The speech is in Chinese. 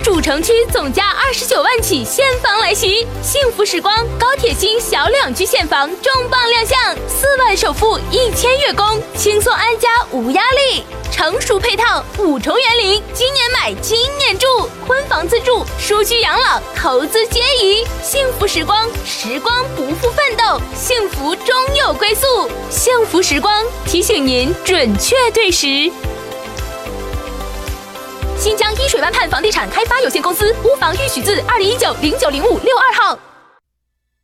主城区总价29万起现房来袭，幸福时光高铁新小两居现房重磅亮相，4万首付1000月供，轻松安家无压力。成熟配套5重园林，今年买今年住，婚房自住、舒居养老、投资皆宜。幸福时光，时光不负奋斗，幸福终有归宿。幸福时光提醒您准确对时。新疆伊水湾畔房地产开发有限公司，屋房预许字2019090562号。